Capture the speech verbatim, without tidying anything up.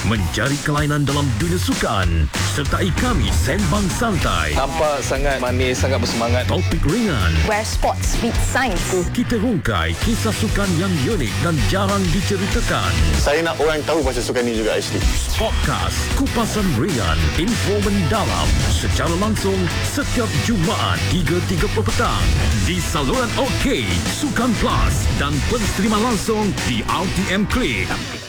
mencari kelainan dalam dunia sukan. Sertai kami sembang santai. Nampak sangat manis, sangat bersemangat. Topik ringan. Where sports meet science. Kita rungkai kisah sukan yang unik dan jarang diceritakan. Saya nak orang tahu pasal sukan ni juga actually. Podcast Kupasan Ringan, info mendalam secara langsung setiap Jumaat tiga tiga puluh petang di saluran OK, Sukan Plus dan pensterima langsung di R T M Click.